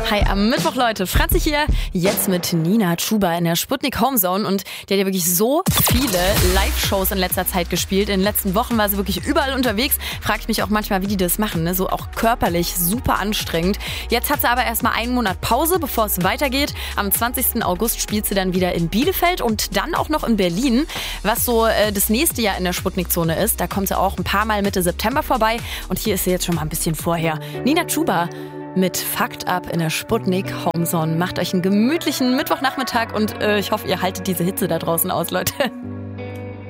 Hi, am Mittwoch, Leute. Franzi hier, jetzt mit Nina Chuba in der Sputnik Homezone. Und die hat ja wirklich so viele Live-Shows in letzter Zeit gespielt. In den letzten Wochen war sie wirklich überall unterwegs. Frage ich mich auch manchmal, wie die das machen, ne? So auch körperlich super anstrengend. Jetzt hat sie aber erstmal einen Monat Pause, bevor es weitergeht. Am 20. August spielt sie dann wieder in Bielefeld und dann auch noch in Berlin, was so das nächste Jahr in der Sputnik-Zone ist. Da kommt sie auch ein paar Mal Mitte September vorbei. Und hier ist sie jetzt schon mal ein bisschen vorher. Nina Chuba mit Fucked Up in der Sputnik Homezone. Macht euch einen gemütlichen Mittwochnachmittag und ich hoffe, ihr haltet diese Hitze da draußen aus, Leute.